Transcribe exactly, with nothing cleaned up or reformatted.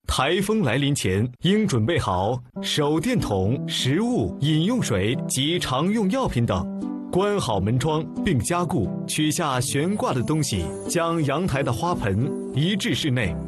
台风来临前，应准备好手电筒、食物、饮用水及常用药品等。关好门窗并加固，取下悬挂的东西，将阳台的花盆移至室内。